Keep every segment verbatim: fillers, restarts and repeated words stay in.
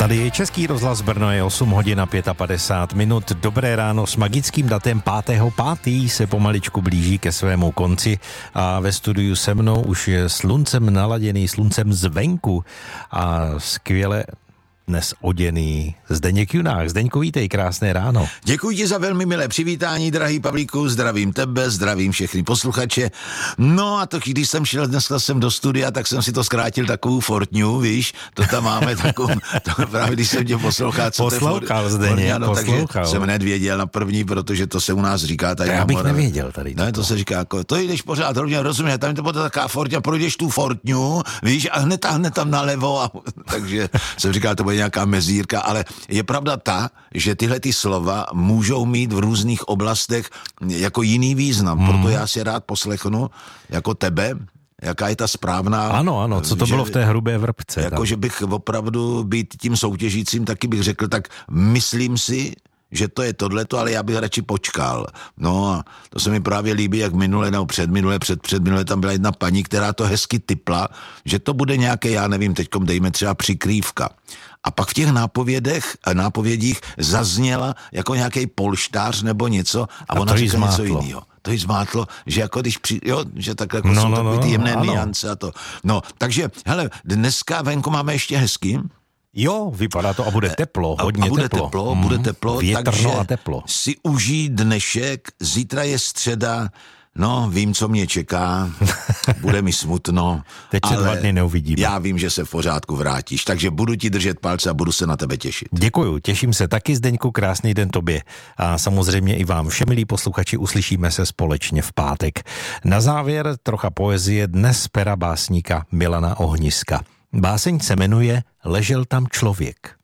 Tady je Český rozhlas Brno, je osm hodin a padesát pět minut. Dobré ráno, s magickým datem pátého pátého se pomaličku blíží ke svému konci a ve studiu se mnou už je sluncem naladěný, sluncem zvenku a skvěle dnes oděný Zdeněk Junák. Zdeňku, vítej, krásné ráno. Děkuji ti za velmi milé přivítání, drahý Pavlíku, zdravím tebe, zdravím všechny posluchače. No a to, když jsem šel dneska sem do studia, tak jsem si to zkrátil takovou fortňu, víš, to tam máme takovou, to právě když jsem tě poslouchal, co poslouchal, to je Zdeněk, no, poslouchal. Takže jsem hned věděl na první, protože to se u nás říká tady. Já bych nevěděl tady. Ne, to se říká jako, to jdeš pořád rovně, rozumíš, tam je to potom taková forťa, projdeš tu fortňu, víš, a hned, a hned tam nalevo, a, takže jsem říkal, to bude nějaká mezírka, ale je pravda ta, že tyhle ty slova můžou mít v různých oblastech jako jiný význam, hmm. proto já si rád poslechnu jako tebe, jaká je ta správná... Ano, ano, co to že, bylo v té hrubé vrpce. Jako, že bych opravdu být tím soutěžícím, taky bych řekl, tak myslím si, že to je tohleto, ale já bych radši počkal. No a to se mi právě líbí, jak minule nebo předminule, před předminule tam byla jedna paní, která to hezky tipla, že to bude nějaké, já nevím, teďkom dejme třeba přikrývka. A pak v těch nápovědech, nápovědích zazněla jako nějaký polštář nebo něco a, a ona říkala něco jiného. To jí zmátlo, že jako když při, jo, že takhle jako no, jsou no, takové ty jemné no, niance a to. No, takže, hele, dneska venku máme ještě hezky. Jo, vypadá to a bude teplo, hodně a bude teplo. teplo, bude teplo, Větrno takže a teplo. Si užij dnešek, zítra je středa, no, vím, co mě čeká, bude mi smutno, teď se dva dny neuvidíme. Já vím, že se v pořádku vrátíš, takže budu ti držet palce a budu se na tebe těšit. Děkuju, těším se taky, Zdeňku, krásný den tobě a samozřejmě i vám všem, milí posluchači, uslyšíme se společně v pátek. Na závěr trocha poezie dnes z pera básníka Milana Ohniska. Báseň se jmenuje Ležel tam člověk.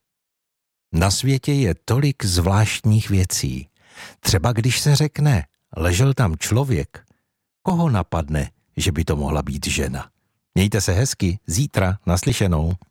Na světě je tolik zvláštních věcí. Třeba když se řekne ležel tam člověk, koho napadne, že by to mohla být žena? Mějte se hezky, zítra, naslyšenou.